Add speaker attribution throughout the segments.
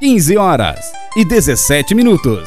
Speaker 1: 15h17.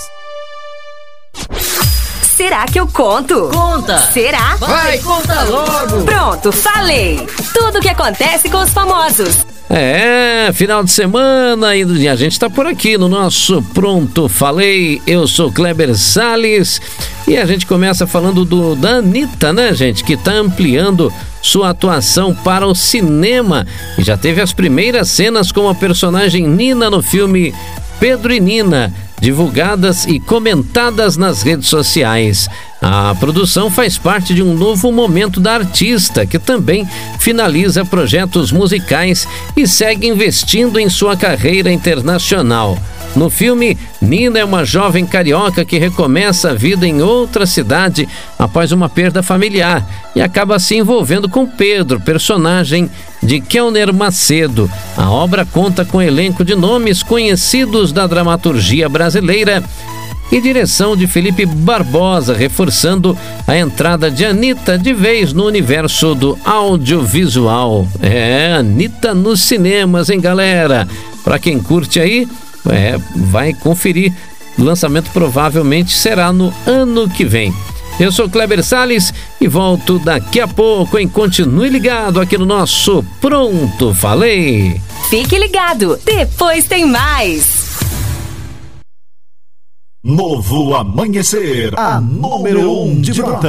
Speaker 2: Será que eu conto?
Speaker 3: Conta!
Speaker 2: Será?
Speaker 3: Vai, conta logo!
Speaker 2: Pronto, falei! Tudo o que acontece com os famosos.
Speaker 4: Final de semana e a gente tá por aqui no nosso Pronto Falei. Eu sou Kleber Salles e a gente começa falando da Anitta, né, gente? Que tá ampliando sua atuação para o cinema e já teve as primeiras cenas com a personagem Nina no filme Pedro e Nina, divulgadas e comentadas nas redes sociais. A produção faz parte de um novo momento da artista, que também finaliza projetos musicais e segue investindo em sua carreira internacional. No filme, Nina é uma jovem carioca que recomeça a vida em outra cidade após uma perda familiar e acaba se envolvendo com Pedro, personagem de Kelner Macedo. A obra conta com elenco de nomes conhecidos da dramaturgia brasileira e direção de Felipe Barbosa, reforçando a entrada de Anitta de vez no universo do audiovisual. Anitta nos cinemas, hein, galera? Pra quem curte aí, vai conferir. O lançamento provavelmente será no ano que vem. Eu sou Kleber Salles e volto daqui a pouco, hein? Continue ligado aqui no nosso Pronto Falei.
Speaker 2: Fique ligado, depois tem mais.
Speaker 5: Novo Amanhecer, a número 1 de Brotão.